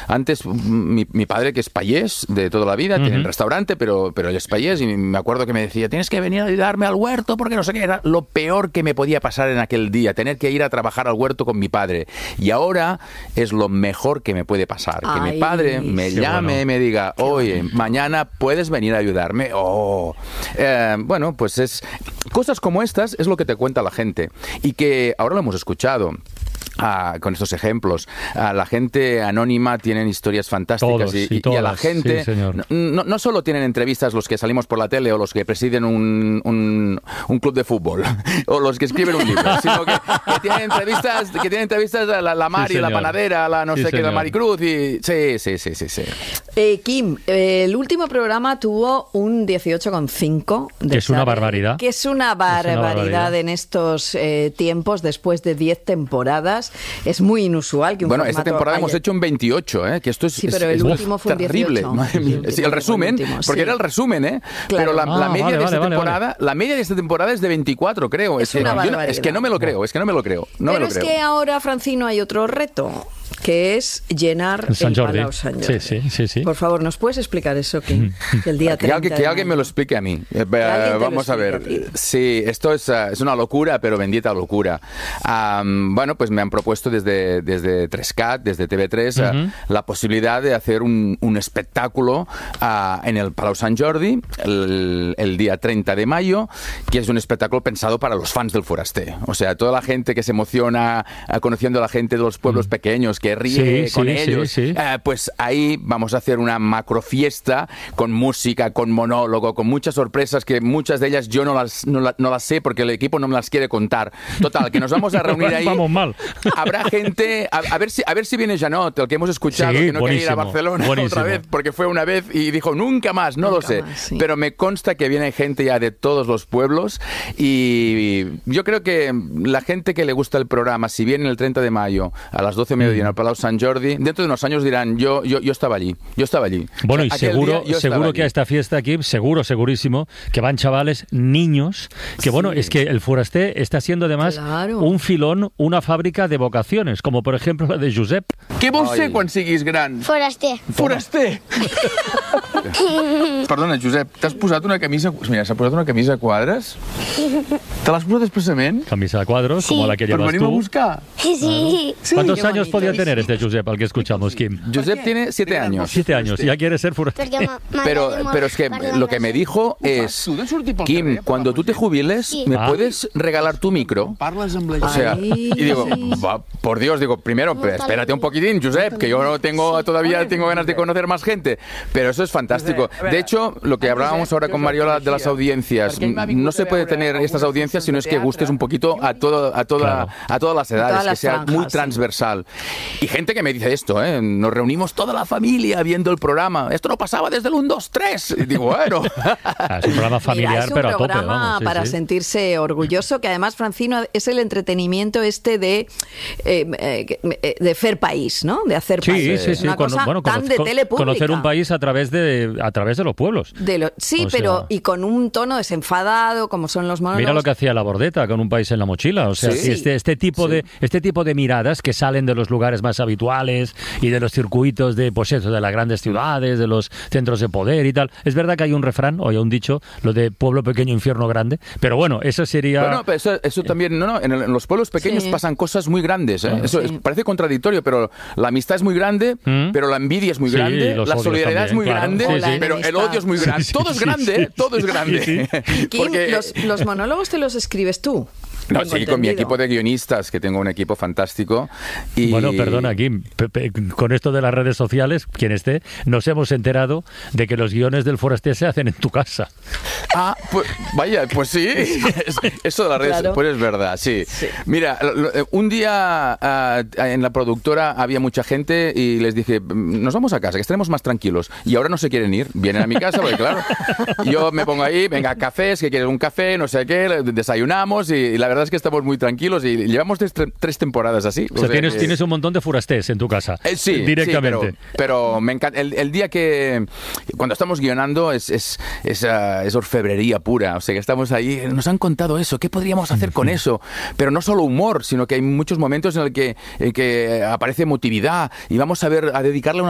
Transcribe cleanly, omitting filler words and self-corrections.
Antes, mi padre, que es payés de toda la vida, tiene un restaurante, pero él es payés, y me acuerdo que me decía, tienes que venir a ayudarme al huerto, porque no sé qué. Era lo peor que me podía pasar en aquel día, tener que ir a trabajar al huerto con mi padre. Y ahora es lo mejor que me puede pasar. Que mi padre me llame y me diga, oye, mañana puedes venir a ayudarme. Bueno, pues es cosas como estas es lo que te cuenta la gente. Y que ahora lo hemos escuchado. Con estos ejemplos. La gente anónima tienen historias fantásticas. Y a la gente no solo tienen entrevistas los que salimos por la tele o los que presiden un club de fútbol o los que escriben un libro, sino que tienen entrevistas a la Mari, la panadera, la no sé qué, la Maricruz. Y sí. Kim, el último programa tuvo un 18,5. Que es una barbaridad. Que es una barbaridad en estos tiempos, después de 10 temporadas. Es muy inusual que un formato esta temporada hemos hecho un 28, que esto es pero el último fue un terrible. 18. Sí, el resumen, porque era el resumen, claro. Pero la media de esta temporada, la media de esta temporada es de 24, creo. Es una barbaridad. Es que no me lo creo. Pero es que ahora, Francino, hay otro reto, que es llenar el Palau Sant Jordi. Sí. Por favor, ¿nos puedes explicar eso, Kim? Que el día 30 que alguien me lo explique a mí. Vamos a ver. Sí, esto es una locura, pero bendita locura. Bueno, pues me han propuesto desde 3CAT, desde TV3, la posibilidad de hacer un espectáculo en el Palau Sant Jordi el día 30 de mayo, que es un espectáculo pensado para los fans del Foraster. O sea, toda la gente que se emociona conociendo a la gente de los pueblos pequeños, que ríe con ellos, pues ahí vamos a hacer una macro fiesta con música, con monólogo, con muchas sorpresas que muchas de ellas yo no las sé porque el equipo no me las quiere contar. Total, que nos vamos a reunir ahí. Vamos mal. Habrá gente, a ver si viene Janot, el que hemos escuchado, que no quiere ir a Barcelona otra vez, porque fue una vez y dijo nunca más, lo sé. Pero me consta que viene gente ya de todos los pueblos y yo creo que la gente que le gusta el programa, si viene el 30 de mayo a las 12 de mediodía en el Palau Sant Jordi, dentro de unos años dirán, yo estaba allí. Bueno, y seguro que a esta fiesta aquí, segurísimo, que van chavales, niños, que bueno, es que el Foraster está siendo además un filón, una fàbrica de vocaciones, como por ejemplo la de Josep. Què vols ser quan siguis gran? Foraster! Perdona, Josep, t'has posat una camisa... Mira, s'ha posat una camisa a quadres. ¿Te l'has posat expresament? Camisa a cuadros, como la que llevas tú. ¿Per venir a buscar? Sí. ¿Cuántos años podía tener este Josep, al que escuchamos, Kim? Josep tiene 7 años. 7 años, ya quiere ser Foraster. Pero es que lo que me dijo es, Kim, cuando tú te jubiles, ¿me puedes regalar tu micro? O sea, y digo, por Dios, primero, espérate un poquitín, Josep, que yo todavía tengo ganas de conocer más gente. Pero eso es fantástico. De hecho, lo que hablábamos ahora con Mariola de las audiencias, no se puede tener estas audiencias si no es que gustes un poquito a todas las edades, que sea muy transversal. Y gente que me dice esto, nos reunimos toda la familia viendo el programa. Esto no pasaba desde el 1, 2, 3. Y digo, bueno. Es un programa familiar, pero a tope. Es un programa para sentirse orgulloso, que además, Francino, es el entretenimiento de hacer país, ¿no? De hacer país. Sí. Una cosa tan de tele pública. Conocer un país a través de los pueblos. Y con un tono desenfadado, como son los monólogos. Mira lo que hacía La Bordeta con Un país en la mochila. O sea, este tipo de miradas que salen de los lugares más habituales y de los circuitos de las grandes ciudades, de los centros de poder y tal. Es verdad que hay un refrán, o hay un dicho, lo de pueblo pequeño, infierno grande, pero bueno, eso sería... Bueno, pero eso también, en los pueblos pequeños pasan cosas muy grandes, Eso parece contradictorio, pero la amistad es muy grande, pero la envidia es muy grande, la solidaridad es muy grande, pero el odio es muy grande. Todo es grande, todo es grande. Kim, los monólogos te los escribes tú. No, sí, con mi equipo de guionistas, que tengo un equipo fantástico. Y... Bueno, perdona, Kim, con esto de las redes sociales, quien esté, nos hemos enterado de que los guiones del Foraster se hacen en tu casa. Pues vaya, pues sí. Eso de las redes, pues es verdad, sí. Mira, un día en la productora había mucha gente y les dije, nos vamos a casa, que estaremos más tranquilos. Y ahora no se quieren ir, vienen a mi casa, porque claro, yo me pongo ahí, venga, cafés, que quieres un café, no sé qué, desayunamos y la verdad es que estamos muy tranquilos y llevamos 3 temporadas así. O sea, tienes un montón de Forasters en tu casa. Sí, directamente. Sí, pero me encanta. El día que, cuando estamos guionando, es orfebrería pura. O sea, que estamos ahí, nos han contado eso, ¿qué podríamos hacer con eso? Pero no solo humor, sino que hay muchos momentos en el que aparece emotividad y vamos a dedicarle una